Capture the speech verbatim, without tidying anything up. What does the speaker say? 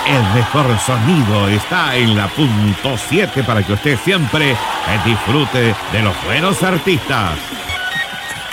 El mejor sonido está en la punto siete para que usted siempre disfrute de los buenos artistas.